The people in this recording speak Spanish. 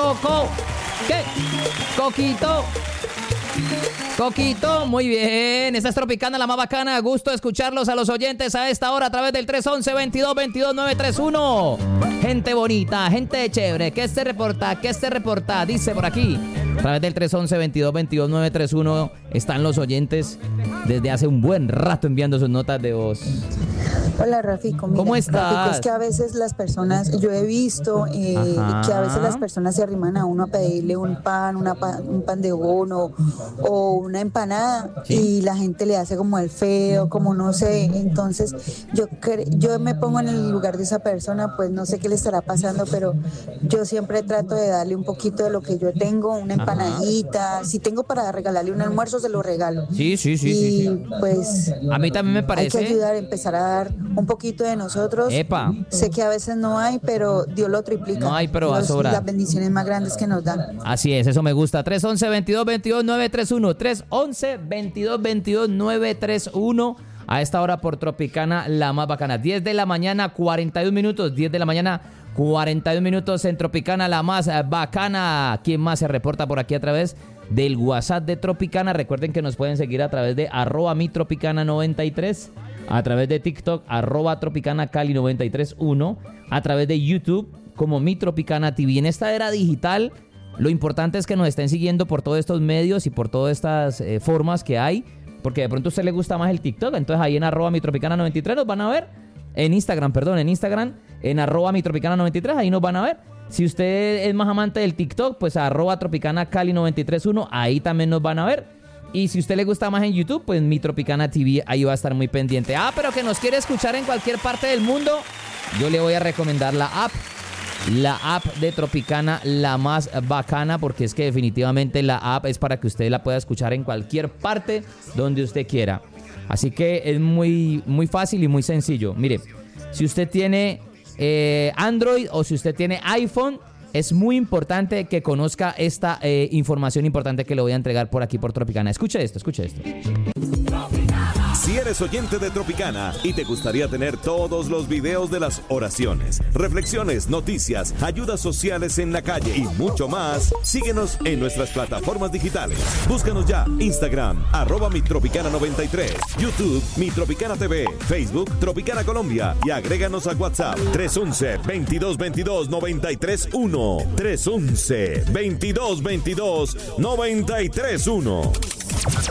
¿Qué? Coquito, muy bien. Esta es Tropicana, la más bacana. Gusto escucharlos a los oyentes a esta hora a través del 311-2222-931. Gente bonita, gente chévere. ¿Qué se reporta? Dice por aquí. A través del 311-2222-931 están los oyentes desde hace un buen rato enviando sus notas de voz. Hola, Rafico. Mira, ¿Cómo estás? Rafico, es que a veces las personas, yo he visto que a veces las personas se arriman a uno a pedirle un pan, un pan de bono o una empanada, ¿sí? Y la gente le hace como el feo, como no sé. Entonces yo me pongo en el lugar de esa persona, pues no sé qué le estará pasando, pero yo siempre trato de darle un poquito de lo que yo tengo, una empanadita. Si tengo para regalarle un almuerzo, se lo regalo. Sí. Y pues a mí también me parece. Hay que ayudar, empezar a dar un poquito de nosotros. Epa. Sé que a veces no hay, pero Dios lo triplica. No hay, pero va a sobrar. Las bendiciones más grandes que nos dan. Así es, eso me gusta. 311-2222-931. 311-2222-931. A esta hora por Tropicana, la más bacana. 10 de la mañana, 41 minutos. 10 de la mañana, 41 minutos en Tropicana, la más bacana. ¿Quién más se reporta por aquí a través del WhatsApp de Tropicana? Recuerden que nos pueden seguir a través de @mitropicana93. A través de TikTok, @TropicanaCali931. A través de YouTube, como Mi Tropicana TV. En esta era digital, lo importante es que nos estén siguiendo por todos estos medios y por todas estas formas que hay. Porque de pronto a usted le gusta más el TikTok. Entonces ahí en @MiTropicana93 nos van a ver. En Instagram, en @MiTropicana93, ahí nos van a ver. Si usted es más amante del TikTok, pues @TropicanaCali931, ahí también nos van a ver. Y si a usted le gusta más en YouTube, pues Mi Tropicana TV ahí va a estar muy pendiente. Pero que nos quiere escuchar en cualquier parte del mundo, yo le voy a recomendar la app de Tropicana, la más bacana, porque es que definitivamente la app es para que usted la pueda escuchar en cualquier parte donde usted quiera. Así que es muy, muy fácil y muy sencillo. Mire, si usted tiene Android o si usted tiene iPhone, es muy importante que conozca esta información importante que le voy a entregar por aquí por Tropicana. Escuche esto. Si eres oyente de Tropicana y te gustaría tener todos los videos de las oraciones, reflexiones, noticias, ayudas sociales en la calle y mucho más, síguenos en nuestras plataformas digitales. Búscanos ya, Instagram, @mitropicana93, YouTube, Mi Tropicana TV, Facebook, Tropicana Colombia y agréganos a WhatsApp 311-2222-931. 311-2222-931.